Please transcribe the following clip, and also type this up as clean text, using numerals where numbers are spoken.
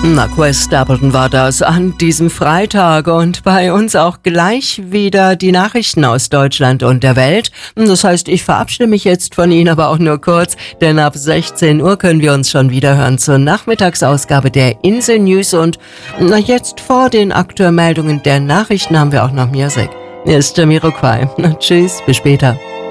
Na, Quest Stapleton war das an diesem Freitag und bei uns auch gleich wieder die Nachrichten aus Deutschland und der Welt. Das heißt, ich verabschiede mich jetzt von Ihnen, aber auch nur kurz, denn ab 16 Uhr können wir uns schon wieder hören zur Nachmittagsausgabe der Insel News und jetzt vor den Aktuellmeldungen der Nachrichten haben wir auch noch Music. Hier ist Jamiroquai. Tschüss, bis später.